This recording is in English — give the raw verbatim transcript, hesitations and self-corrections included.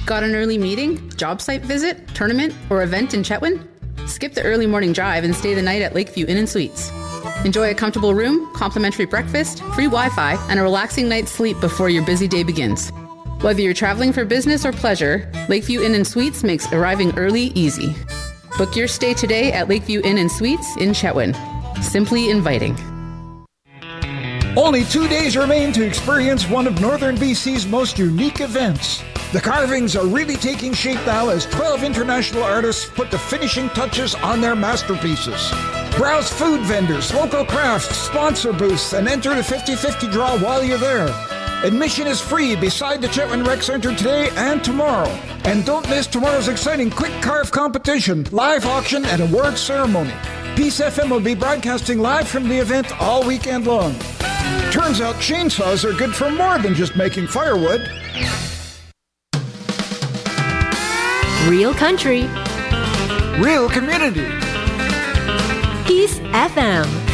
Got an early meeting, job site visit, tournament, or event in Chetwynd? Skip the early morning drive and stay the night at Lakeview Inn and Suites. Enjoy a comfortable room, complimentary breakfast, free Wi-Fi, and a relaxing night's sleep before your busy day begins. Whether you're traveling for business or pleasure, Lakeview Inn and Suites makes arriving early easy. Book your stay today at Lakeview Inn and Suites in Chetwynd. Simply inviting. Only two days remain to experience one of Northern B C's most unique events. The carvings are really taking shape now as twelve international artists put the finishing touches on their masterpieces. Browse food vendors, local crafts, sponsor booths, and enter the fifty-fifty draw while you're there. Admission is free beside the Chetwynd Rec Center today and tomorrow. And don't miss tomorrow's exciting Quick Carve competition, live auction, and awards ceremony. Peace F M will be broadcasting live from the event all weekend long. Turns out chainsaws are good for more than just making firewood. Real country. Real community. Peace F M.